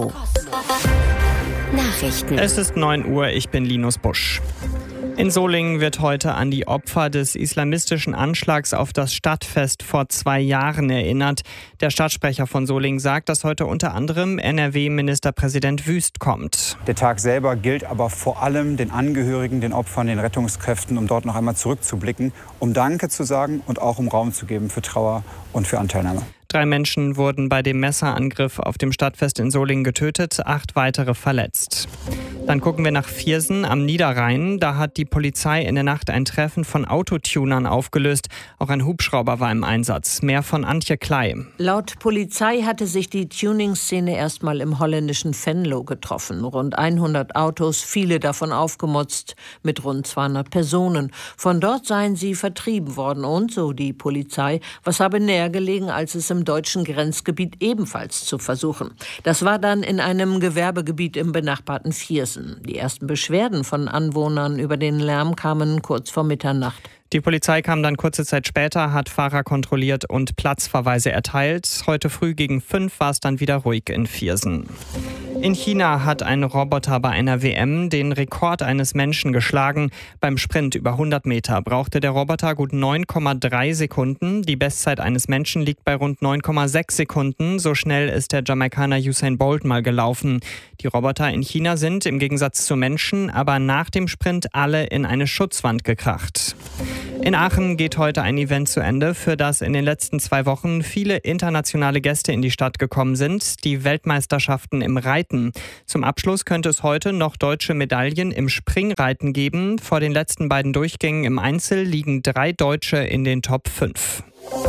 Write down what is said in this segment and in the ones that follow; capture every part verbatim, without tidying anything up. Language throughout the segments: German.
Nachrichten. Es ist neun Uhr, ich bin Linus Busch. In Solingen wird heute an die Opfer des islamistischen Anschlags auf das Stadtfest vor zwei Jahren erinnert. Der Stadtsprecher von Solingen sagt, dass heute unter anderem N R W-Ministerpräsident Wüst kommt. Der Tag selber gilt aber vor allem den Angehörigen, den Opfern, den Rettungskräften, um dort noch einmal zurückzublicken, um Danke zu sagen und auch um Raum zu geben für Trauer und für Anteilnahme. Drei Menschen wurden bei dem Messerangriff auf dem Stadtfest in Solingen getötet, acht weitere verletzt. Dann gucken wir nach Viersen am Niederrhein. Da hat die Polizei in der Nacht ein Treffen von Autotunern aufgelöst. Auch ein Hubschrauber war im Einsatz. Mehr von Antje Klei. Laut Polizei hatte sich die Tuning-Szene erstmal im holländischen Venlo getroffen. Rund hundert Autos, viele davon aufgemotzt, mit rund zweihundert Personen. Von dort seien sie vertrieben worden und, so die Polizei, was habe näher gelegen, als es im deutschen Grenzgebiet ebenfalls zu versuchen. Das war dann in einem Gewerbegebiet im benachbarten Viersen. Die ersten Beschwerden von Anwohnern über den Lärm kamen kurz vor Mitternacht. Die Polizei kam dann kurze Zeit später, hat Fahrer kontrolliert und Platzverweise erteilt. Heute früh gegen fünf war es dann wieder ruhig in Viersen. In China hat ein Roboter bei einer W M den Rekord eines Menschen geschlagen. Beim Sprint über hundert Meter brauchte der Roboter gut neun Komma drei Sekunden. Die Bestzeit eines Menschen liegt bei rund neun Komma sechs Sekunden. So schnell ist der Jamaikaner Usain Bolt mal gelaufen. Die Roboter in China sind im Gegensatz zu Menschen aber nach dem Sprint alle in eine Schutzwand gekracht. In Aachen geht heute ein Event zu Ende, für das in den letzten zwei Wochen viele internationale Gäste in die Stadt gekommen sind. Die Weltmeisterschaften im Reiten. Zum Abschluss könnte es heute noch deutsche Medaillen im Springreiten geben. Vor den letzten beiden Durchgängen im Einzel liegen drei Deutsche in den Top fünf.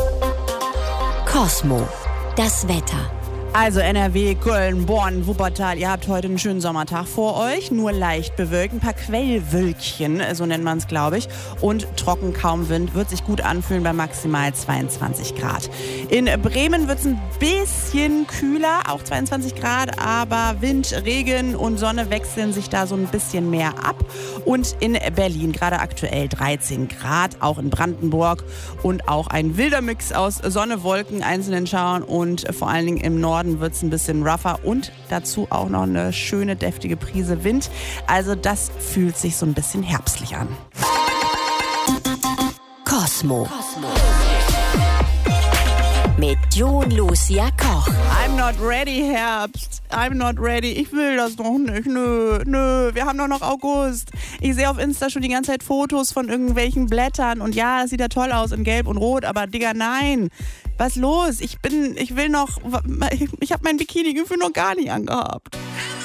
Cosmo. Das Wetter. Also N R W, Köln, Bonn, Wuppertal, ihr habt heute einen schönen Sommertag vor euch, nur leicht bewölkt, ein paar Quellwölkchen, so nennt man es, glaube ich, und trocken, kaum Wind, wird sich gut anfühlen bei maximal zweiundzwanzig Grad. In Bremen wird es ein bisschen kühler, auch zweiundzwanzig Grad, aber Wind, Regen und Sonne wechseln sich da so ein bisschen mehr ab. Und in Berlin gerade aktuell dreizehn Grad, auch in Brandenburg und auch ein wilder Mix aus Sonne, Wolken, einzelnen Schauern und vor allen Dingen im Norden wird es ein bisschen rougher und dazu auch noch eine schöne, deftige Prise Wind. Also das fühlt sich so ein bisschen herbstlich an. Cosmo. Mit Jon Lucia Koch. I'm not ready, Herbst. I'm not ready. Ich will das noch nicht. Nö, nö. Wir haben doch noch August. Ich sehe auf Insta schon die ganze Zeit Fotos von irgendwelchen Blättern. Und ja, das sieht ja toll aus in Gelb und Rot. Aber Digga, nein. Was los? Ich bin, ich will noch, ich, ich habe mein Bikini-Gefühl noch gar nicht angehabt.